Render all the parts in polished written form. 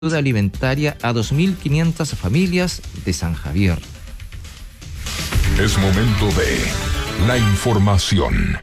ayuda alimentaria a 2.500 familias de San Javier. Es momento de la información.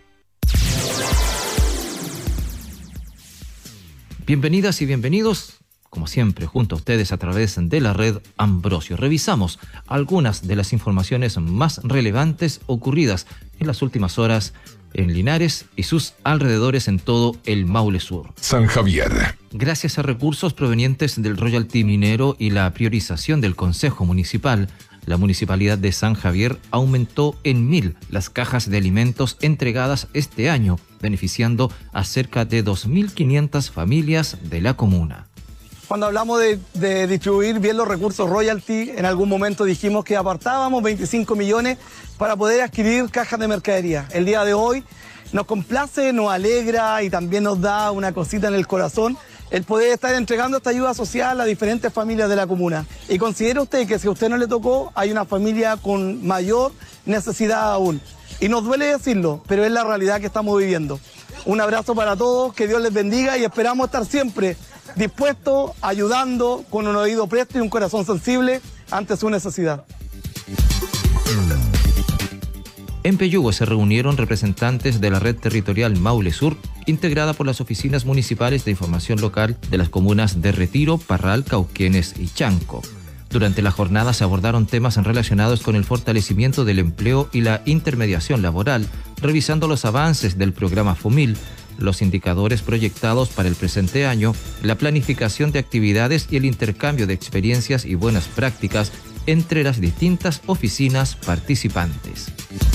Bienvenidas y bienvenidos, como siempre, junto a ustedes a través de la red Ambrosio. Revisamos algunas de las informaciones más relevantes ocurridas en las últimas horas en Linares y sus alrededores en todo el Maule Sur. San Javier. Gracias a recursos provenientes del royalty minero y la priorización del Consejo Municipal, la Municipalidad de San Javier aumentó en 1.000 las cajas de alimentos entregadas este año, beneficiando a cerca de 2.500 familias de la comuna. Cuando hablamos de distribuir bien los recursos royalty, en algún momento dijimos que apartábamos 25 millones para poder adquirir cajas de mercadería. El día de hoy nos complace, nos alegra y también nos da una cosita en el corazón el poder estar entregando esta ayuda social a diferentes familias de la comuna. Y considere usted que si a usted no le tocó, hay una familia con mayor necesidad aún. Y nos duele decirlo, pero es la realidad que estamos viviendo. Un abrazo para todos, que Dios les bendiga y esperamos estar siempre dispuestos, ayudando, con un oído presto y un corazón sensible ante su necesidad. En Peyúgue se reunieron representantes de la red territorial Maule Sur, integrada por las oficinas municipales de información local de las comunas de Retiro, Parral, Cauquenes y Chanco. Durante la jornada se abordaron temas relacionados con el fortalecimiento del empleo y la intermediación laboral, revisando los avances del programa FOMIL, los indicadores proyectados para el presente año, la planificación de actividades y el intercambio de experiencias y buenas prácticas entre las distintas oficinas participantes.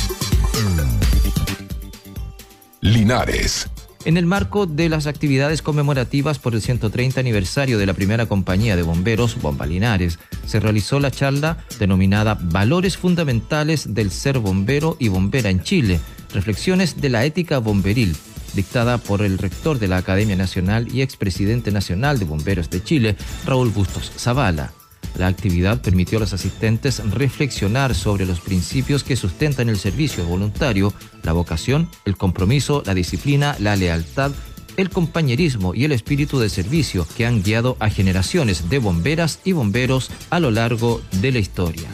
Linares. En el marco de las actividades conmemorativas por el 130 aniversario de la primera compañía de bomberos, Bomba Linares, se realizó la charla denominada Valores Fundamentales del Ser Bombero y Bombera en Chile, reflexiones de la ética bomberil, dictada por el rector de la Academia Nacional y expresidente nacional de Bomberos de Chile, Raúl Bustos Zavala. La actividad permitió a los asistentes reflexionar sobre los principios que sustentan el servicio voluntario, la vocación, el compromiso, la disciplina, la lealtad, el compañerismo y el espíritu de servicio que han guiado a generaciones de bomberas y bomberos a lo largo de la historia.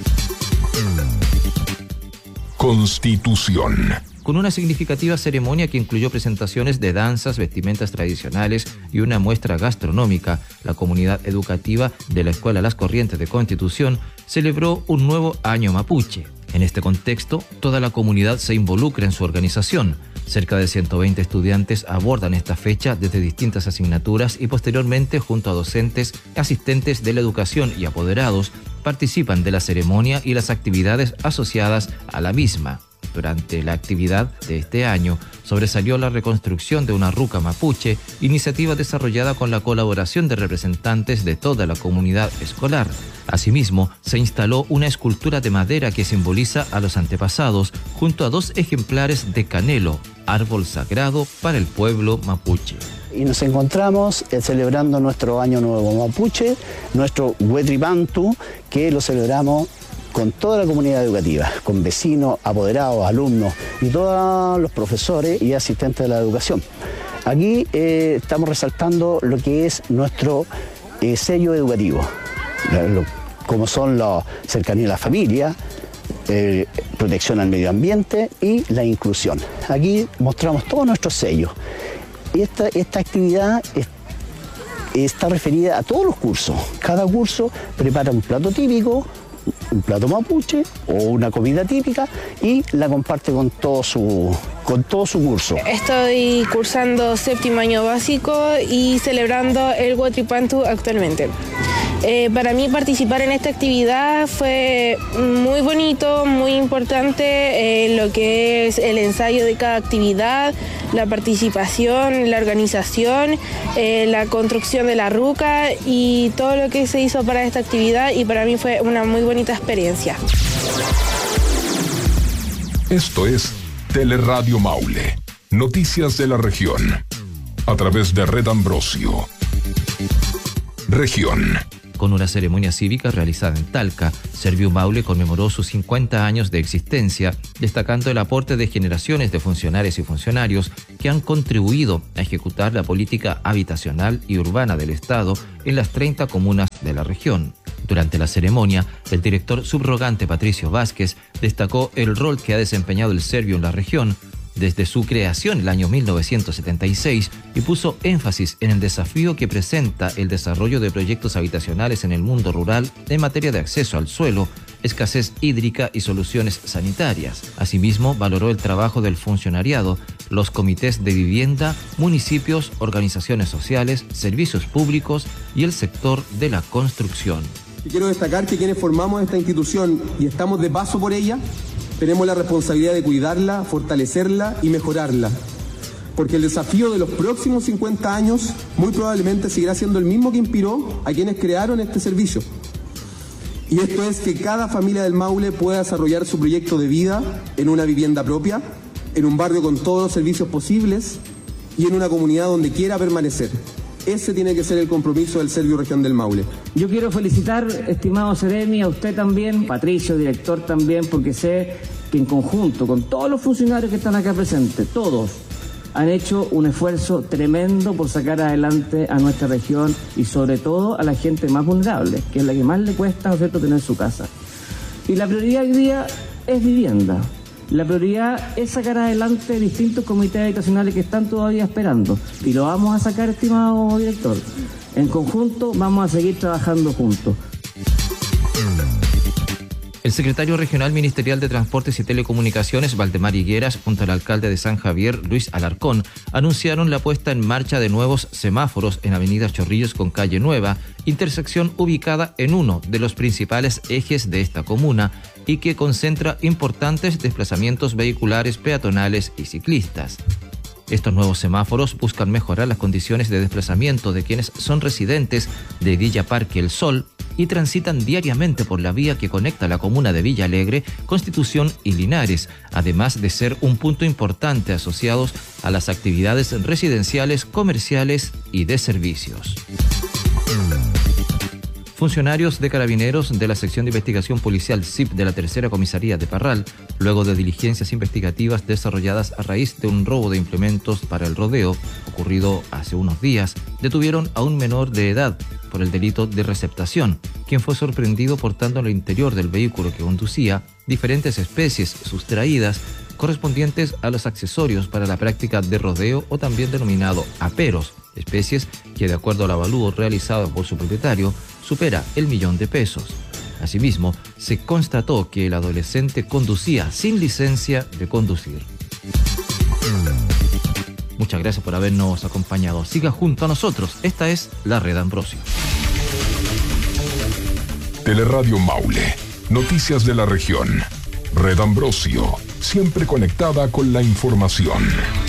Constitución. Con una significativa ceremonia que incluyó presentaciones de danzas, vestimentas tradicionales y una muestra gastronómica, la comunidad educativa de la Escuela Las Corrientes de Constitución celebró un nuevo año mapuche. En este contexto, toda la comunidad se involucra en su organización. Cerca de 120 estudiantes abordan esta fecha desde distintas asignaturas y posteriormente, junto a docentes, asistentes de la educación y apoderados, participan de la ceremonia y las actividades asociadas a la misma. Durante la actividad de este año, sobresalió la reconstrucción de una ruca mapuche, iniciativa desarrollada con la colaboración de representantes de toda la comunidad escolar. Asimismo, se instaló una escultura de madera que simboliza a los antepasados, junto a 2 ejemplares de canelo, árbol sagrado para el pueblo mapuche. Y nos encontramos celebrando nuestro Año Nuevo Mapuche, nuestro Huetripantu, que lo celebramos con toda la comunidad educativa, con vecinos, apoderados, alumnos y todos los profesores y asistentes de la educación. Aquí estamos resaltando lo que es nuestro sello educativo, como son la cercanía a la familia, protección al medio ambiente y la inclusión. Aquí mostramos todos nuestros sellos. Esta actividad está referida a todos los cursos. Cada curso prepara un plato típico, un plato mapuche o una comida típica y la comparte con todo su curso. Estoy cursando 7º año básico y celebrando el Huetripantu actualmente. Para mí participar en esta actividad fue muy bonito, muy importante, lo que es el ensayo de cada actividad, la participación, la organización, la construcción de la ruca y todo lo que se hizo para esta actividad, y para mí fue una muy bonita experiencia. Esto es Teleradio Maule, noticias de la región, a través de Red Ambrosio. Región. Con una ceremonia cívica realizada en Talca, Serviu Maule conmemoró sus 50 años de existencia, destacando el aporte de generaciones de funcionarias y funcionarios que han contribuido a ejecutar la política habitacional y urbana del Estado en las 30 comunas de la región. Durante la ceremonia, el director subrogante Patricio Vázquez destacó el rol que ha desempeñado el Serviu en la región desde su creación en el año 1976 y puso énfasis en el desafío que presenta el desarrollo de proyectos habitacionales en el mundo rural en materia de acceso al suelo, escasez hídrica y soluciones sanitarias. Asimismo, valoró el trabajo del funcionariado, los comités de vivienda, municipios, organizaciones sociales, servicios públicos y el sector de la construcción. Quiero destacar que quienes formamos esta institución y estamos de paso por ella, tenemos la responsabilidad de cuidarla, fortalecerla y mejorarla. Porque el desafío de los próximos 50 años muy probablemente seguirá siendo el mismo que inspiró a quienes crearon este servicio. Y esto es que cada familia del Maule pueda desarrollar su proyecto de vida en una vivienda propia, en un barrio con todos los servicios posibles y en una comunidad donde quiera permanecer. Ese tiene que ser el compromiso del Serviu Región del Maule. Yo quiero felicitar, estimado Seremi, a usted también, Patricio, director también, porque sé que en conjunto con todos los funcionarios que están acá presentes, todos han hecho un esfuerzo tremendo por sacar adelante a nuestra región y sobre todo a la gente más vulnerable, que es la que más le cuesta, ¿no es cierto?, tener su casa. Y la prioridad hoy día es vivienda. La prioridad es sacar adelante distintos comités habitacionales que están todavía esperando. Y lo vamos a sacar, estimado director. En conjunto vamos a seguir trabajando juntos. El secretario regional ministerial de Transportes y Telecomunicaciones, Valdemar Higueras, junto al alcalde de San Javier, Luis Alarcón, anunciaron la puesta en marcha de nuevos semáforos en Avenida Chorrillos con Calle Nueva, intersección ubicada en uno de los principales ejes de esta comuna y que concentra importantes desplazamientos vehiculares, peatonales y ciclistas. Estos nuevos semáforos buscan mejorar las condiciones de desplazamiento de quienes son residentes de Villa Parque El Sol y transitan diariamente por la vía que conecta la comuna de Villa Alegre, Constitución y Linares, además de ser un punto importante asociados a las actividades residenciales, comerciales y de servicios. Funcionarios de Carabineros de la Sección de Investigación Policial SIP de la Tercera Comisaría de Parral, luego de diligencias investigativas desarrolladas a raíz de un robo de implementos para el rodeo ocurrido hace unos días, detuvieron a un menor de edad por el delito de receptación, quien fue sorprendido portando en el interior del vehículo que conducía diferentes especies sustraídas correspondientes a los accesorios para la práctica de rodeo o también denominado aperos, especies que de acuerdo al avalúo realizado por su propietario supera el $1.000.000. Asimismo, se constató que el adolescente conducía sin licencia de conducir. Muchas gracias por habernos acompañado. Siga junto a nosotros. Esta es la Red Ambrosio. Teleradio Maule. Noticias de la región. Red Ambrosio. Siempre conectada con la información.